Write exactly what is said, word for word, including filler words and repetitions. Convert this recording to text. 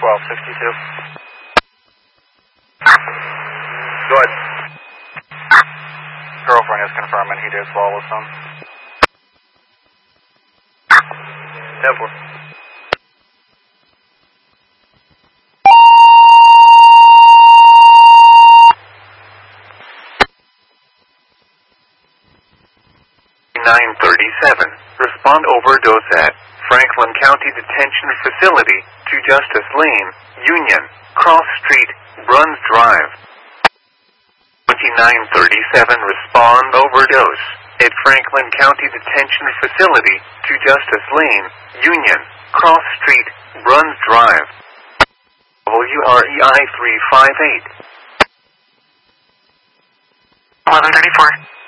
twelve sixty-two. Go ahead. Girlfriend is confirming he did swallow some. ten four. nine thirty-seven. Respond overdose at Franklin County Detention Facility to Justice Lane, Union, Cross Street, Bruns Drive. twenty-nine thirty-seven. Respond overdose at Franklin County Detention Facility to Justice Lane, Union, Cross Street, Bruns Drive. W R E I three five eight. eleven thirty-four.